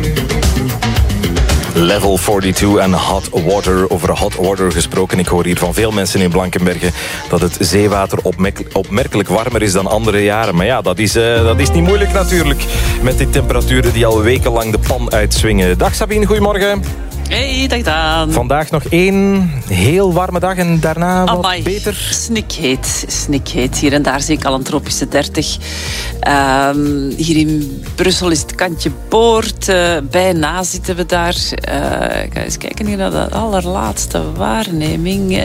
Level 42 en Hot Water. Over Hot Water gesproken. Ik hoor hier van veel mensen in Blankenberge dat het zeewater opmerkelijk warmer is dan andere jaren. Maar ja, dat is niet moeilijk natuurlijk. Met die temperaturen die al wekenlang de pan uitswingen. Dag Sabine, goedemorgen. Hey, dag Daan. Vandaag nog 1 heel warme dag en daarna wat beter. Snikheet. Hier en daar zie ik al een tropische 30. Hier in Brussel is het kantje boord. Bijna zitten we daar. Ik ga eens kijken hier naar de allerlaatste waarneming.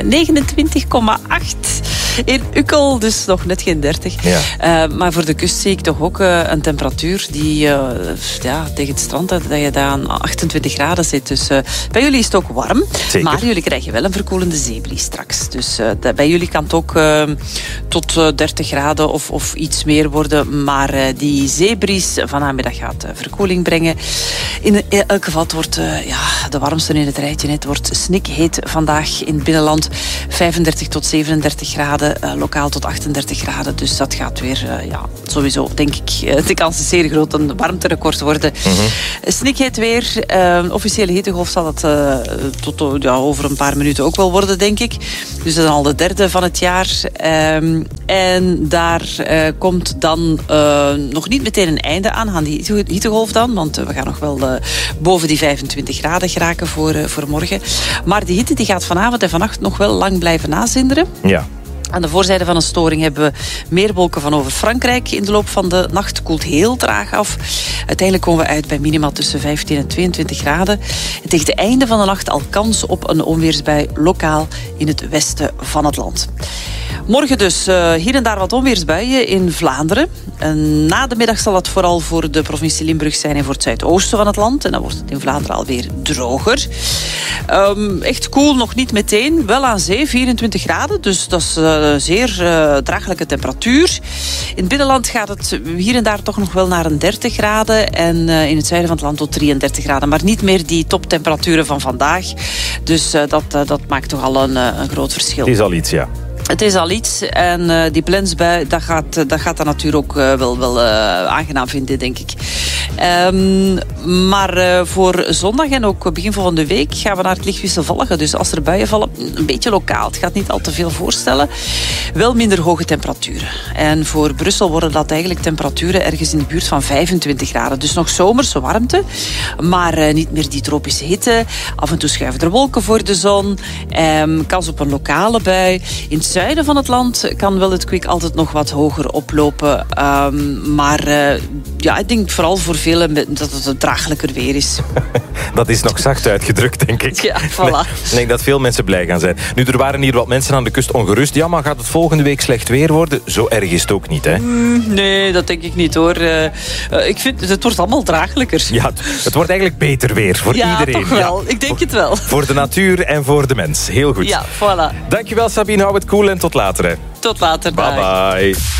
29,8 in Ukkel, dus nog net geen 30. Ja. Maar voor de kust zie ik toch ook een temperatuur die tegen het strand, dat je daar aan 28 graden zit. Dus bij jullie is het ook warm. Zeker. Maar jullie krijgen wel een verkoelende zeebries straks. Dus bij jullie kan het ook tot 30 graden of iets meer worden. Maar die zeebries vanmiddag gaat verkoeling brengen. In elk geval, het wordt de warmste in het rijtje. Het wordt snikheet vandaag in het binnenland. 35 tot 37 graden, lokaal tot 38 graden. Dus dat gaat weer, sowieso, denk ik, de kans is zeer groot een warmterecord worden. Mm-hmm. Snikheet weer. Officiële hittegolf zal dat tot over een paar minuten ook wel worden, denk ik. Dus dat is al de 3e van het jaar. En daar komt dan nog niet meteen een einde aan die hittegolf dan. Want we gaan nog wel boven die 25 graden geraken voor morgen. Maar die hitte die gaat vanavond en vannacht nog wel lang blijven nazinderen. Ja. Aan de voorzijde van een storing hebben we meer wolken van over Frankrijk. In de loop van de nacht koelt heel traag af. Uiteindelijk komen we uit bij minima tussen 15 en 22 graden. En tegen het einde van de nacht al kans op een onweersbui lokaal in het westen van het land. Morgen dus hier en daar wat onweersbuien in Vlaanderen. En na de middag zal het vooral voor de provincie Limburg zijn en voor het zuidoosten van het land. En dan wordt het in Vlaanderen alweer droger. Echt koel nog niet meteen. Wel aan zee, 24 graden. Dus dat is zeer draaglijke temperatuur. In het binnenland gaat het hier en daar toch nog wel naar een 30 graden. En in het zuiden van het land tot 33 graden. Maar niet meer die toptemperaturen van vandaag. Dus dat maakt toch al een groot verschil. Het is al iets, ja. Het is al iets. En die plensbui, dat gaat de natuur ook wel aangenaam vinden, denk ik. Maar voor zondag en ook begin volgende week gaan we naar het licht wisselvallige. Dus als er buien vallen, een beetje lokaal. Het gaat niet al te veel voorstellen. Wel minder hoge temperaturen. En voor Brussel worden dat eigenlijk temperaturen ergens in de buurt van 25 graden. Dus nog zomerse warmte. Maar niet meer die tropische hitte. Af en toe schuiven er wolken voor de zon. Kans op een lokale bui. In het zuiden van het land kan wel het kwik altijd nog wat hoger oplopen. Maar ik denk vooral voor velen dat het een draaglijker weer is. Dat is nog zacht uitgedrukt, denk ik. Ja, voilà. Ik denk dat veel mensen blij gaan zijn. Nu, er waren hier wat mensen aan de kust ongerust. Ja, maar gaat het volgende week slecht weer worden? Zo erg is het ook niet, hè? Nee, dat denk ik niet, hoor. Ik vind, het wordt allemaal draaglijker. Ja, het wordt eigenlijk beter weer voor iedereen. Toch wel. Ik denk het wel. Voor de natuur en voor de mens. Heel goed. Ja, voilà. Dankjewel, Sabine. Hou het cool en tot later, hè. Tot later. Bye bye.